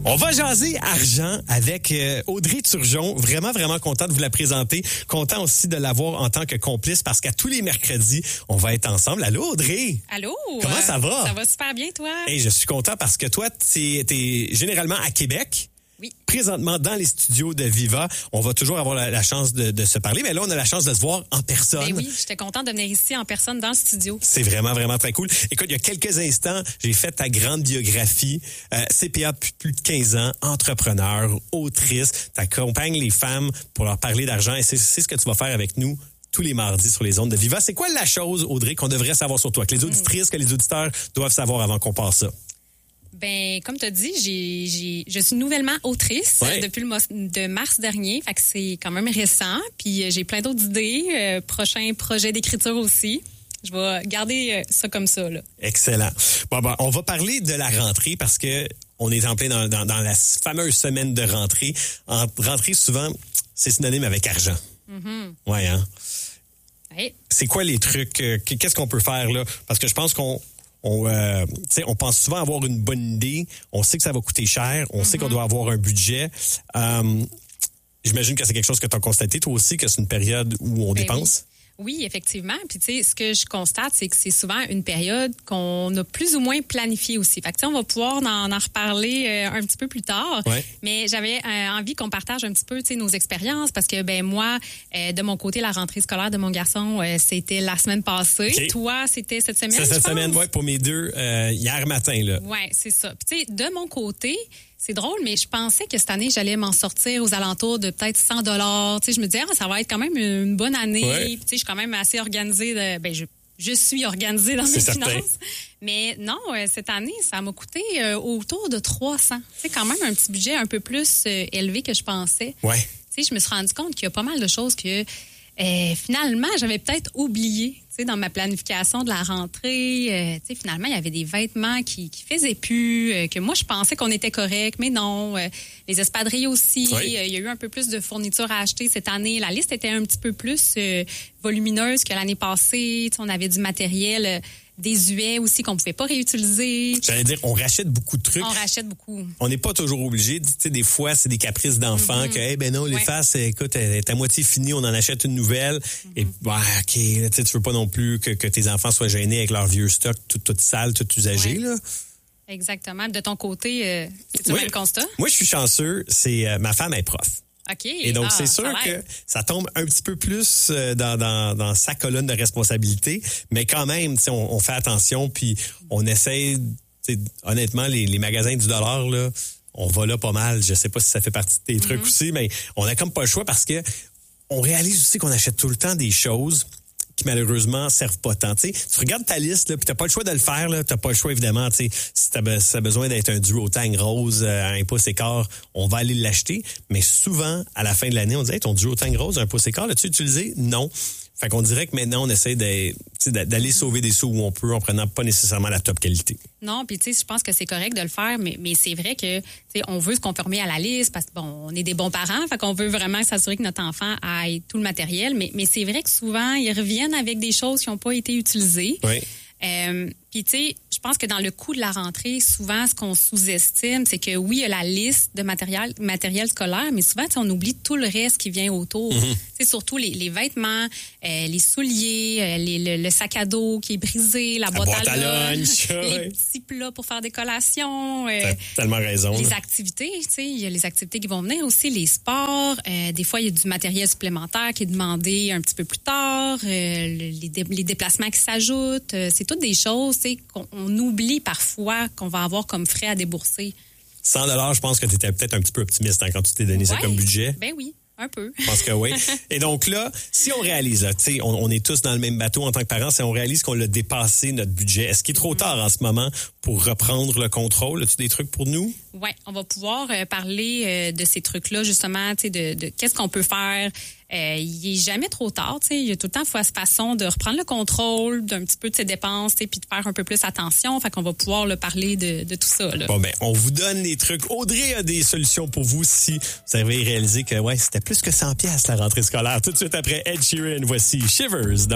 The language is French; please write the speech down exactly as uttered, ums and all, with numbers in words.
On va jaser argent avec euh, Audrey Turgeon. Vraiment, vraiment content de vous la présenter. Content aussi de l'avoir en tant que complice parce qu'à tous les mercredis, on va être ensemble. Allô, Audrey? Allô? Comment ça va? Ça va super bien, toi? Hey, je suis content parce que toi, t'es, t'es généralement à Québec. Oui. Présentement, dans les studios de Viva, on va toujours avoir la, la chance de, de se parler, mais là, on a la chance de se voir en personne. Ben oui, j'étais contente de venir ici en personne dans le studio. C'est vraiment, vraiment très cool. Écoute, il y a quelques instants, j'ai fait ta grande biographie. Euh, C P A depuis plus de quinze ans, entrepreneur, autrice. T'accompagnes les femmes pour leur parler d'argent et c'est, c'est ce que tu vas faire avec nous tous les mardis sur les ondes de Viva. C'est quoi la chose, Audrey, qu'on devrait savoir sur toi, que les auditrices, que les auditeurs doivent savoir avant qu'on passe ça? Ben, comme tu as dit, j'ai, j'ai, je suis nouvellement autrice ouais. depuis le mois de mars dernier. Fait que c'est quand même récent. Puis j'ai plein d'autres idées. Euh, prochain projet d'écriture aussi. Je vais garder ça comme ça, là. Excellent. Bon, ben, on va parler de la rentrée parce que on est en plein dans, dans, dans la fameuse semaine de rentrée. En rentrée, souvent, c'est synonyme avec argent. Mm-hmm. Ouais, hein? Ouais. C'est quoi les trucs? Euh, qu'est-ce qu'on peut faire, là? Parce que je pense qu'on On, euh, on pense souvent avoir une bonne idée. On sait que ça va coûter cher. On mm-hmm. sait qu'on doit avoir un budget. Euh, j'imagine que c'est quelque chose que tu as constaté, toi aussi, que c'est une période où on ben dépense. Oui. Oui, effectivement. Puis, tu sais, ce que je constate, c'est que c'est souvent une période qu'on a plus ou moins planifiée aussi. Fait que, tu sais, on va pouvoir en, en reparler euh, un petit peu plus tard. Ouais. Mais j'avais euh, envie qu'on partage un petit peu, tu sais, nos expériences parce que, ben moi, euh, de mon côté, la rentrée scolaire de mon garçon, euh, c'était la semaine passée. Okay. Toi, c'était cette semaine, C'est cette semaine, oui, pour mes deux, euh, hier matin, là. Oui, c'est ça. Puis, tu sais, de mon côté, c'est drôle, mais je pensais que cette année, j'allais m'en sortir aux alentours de peut-être cent dollars. Tu sais, je me disais, ah, ça va être quand même une bonne année. Ouais. Puis, tu sais, je suis quand même assez organisée. De, ben, je, je suis organisée dans mes c'est finances. Certain. Mais non, euh, cette année, ça m'a coûté euh, autour de trois cents. C'est quand même un petit budget un peu plus euh, élevé que je pensais. Ouais. Tu sais, je me suis rendu compte qu'il y a pas mal de choses que euh, finalement, j'avais peut-être oublié. Tu sais, dans ma planification de la rentrée, euh, tu sais, finalement, il y avait des vêtements qui, qui faisaient plus, euh, que moi, je pensais qu'on était correct, mais non. Euh, les espadrilles aussi. Oui. Euh, il y a eu un peu plus de fournitures à acheter cette année. La liste était un petit peu plus euh, volumineuse que l'année passée. Tu sais, on avait du matériel euh, désuet aussi qu'on pouvait pas réutiliser. J'allais dire, on rachète beaucoup de trucs. On rachète beaucoup. On n'est pas toujours obligé. Tu sais, des fois, c'est des caprices d'enfants mm-hmm. que, eh ben non, les ouais. faces, écoute, elle est à moitié finie, on en achète une nouvelle. Mm-hmm. Et, bah, OK, là, tu veux pas non plus que, que tes enfants soient gênés avec leur vieux stock, tout, tout sale, tout usagé, ouais. là. Exactement. De ton côté, euh, c'est-tu oui. le même constat? Moi, je suis chanceux. C'est, euh, ma femme est prof. OK. Et donc, ah, c'est sûr ça que ça tombe un petit peu plus dans, dans, dans sa colonne de responsabilité, mais quand même, on, on fait attention, puis on essaie, honnêtement, les, les magasins du dollar, là, on va là pas mal. Je sais pas si ça fait partie de tes mm-hmm. trucs aussi, mais on a comme pas le choix parce que on réalise aussi qu'on achète tout le temps des choses qui malheureusement servent pas tant. T'sais, tu regardes ta liste, là, puis t'as pas le choix de le faire, là, t'as pas le choix évidemment. T'sais, si t'as, be- si t'as besoin d'être un duotang rose euh, à un pouce et quart, on va aller l'acheter. Mais souvent, à la fin de l'année, on dit hey, ton duotang rose à un pouce et quart, l'as-tu utilisé? Non. Fait qu'on dirait que maintenant, on essaie de, d'aller sauver des sous où on peut en prenant pas nécessairement la top qualité. Non, puis tu sais, je pense que c'est correct de le faire, mais, mais c'est vrai que tu sais, on veut se conformer à la liste parce que bon, on est des bons parents, fait qu'on veut vraiment s'assurer que notre enfant ait tout le matériel, mais, mais c'est vrai que souvent, ils reviennent avec des choses qui n'ont pas été utilisées. Oui. Euh, puis tu sais, je pense que dans le coût de la rentrée, souvent, ce qu'on sous-estime, c'est que oui, il y a la liste de matériel, matériel scolaire, mais souvent, on oublie tout le reste qui vient autour. Mm-hmm. Tu sais, surtout les, les vêtements, euh, les souliers, euh, les, le, le sac à dos qui est brisé, la, la boîte, boîte à, à lunch, les ouais. petits plats pour faire des collations. Euh, T'as tellement raison. Les là. activités, tu sais, il y a les activités qui vont venir aussi, les sports. Euh, des fois, il y a du matériel supplémentaire qui est demandé un petit peu plus tard, euh, les, dé, les déplacements qui s'ajoutent. Euh, c'est toutes des choses, tu sais, qu'on on oublie parfois qu'on va avoir comme frais à débourser. cent dollars, je pense que tu étais peut-être un petit peu optimiste hein, quand tu t'es donné ouais, ça comme budget. Ben oui, un peu. Je pense que oui. Et donc là, si on réalise, tu sais, on, on est tous dans le même bateau en tant que parents, si on réalise qu'on l'a dépassé notre budget, est-ce qu'il est trop tard en ce moment pour reprendre le contrôle? As-tu des trucs pour nous? Oui, on va pouvoir euh, parler euh, de ces trucs-là, justement, tu sais, de, de qu'est-ce qu'on peut faire. Euh, il est jamais trop tard, tu sais. Il y a tout le temps façon de reprendre le contrôle d'un petit peu de ses dépenses, tu sais, puis de faire un peu plus attention. Fait qu'on va pouvoir là, parler de, de tout ça. Là. Bon, ben, on vous donne des trucs. Audrey a des solutions pour vous si vous avez réalisé que, ouais, c'était plus que cent piastres la rentrée scolaire. Tout de suite après Ed Sheeran, voici Shivers.